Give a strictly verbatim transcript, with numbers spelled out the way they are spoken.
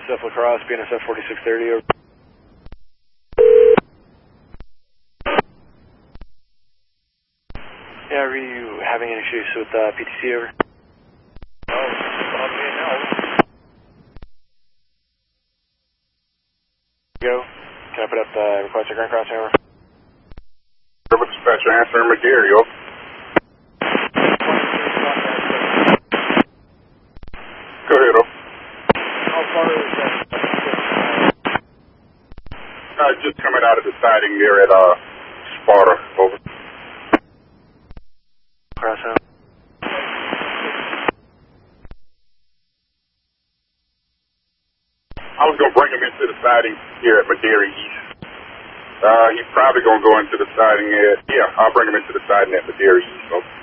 F Lacrosse, B N S F forty-six thirty, over. Yeah, are you having any issues with uh, P T C, over? Oh, on me now. Go. Can I put up the request to Grand Crossing, over? Urban Dispatcher, answer McGarry, over. Go ahead, over. How far is that? Uh, just coming out of the siding there at uh, Sparta, over. Cross out. I was going to bring him into the siding here at McGarry East. Uh, he's probably going to go into the siding at, yeah, I'll bring him into the siding at McGarry East, over.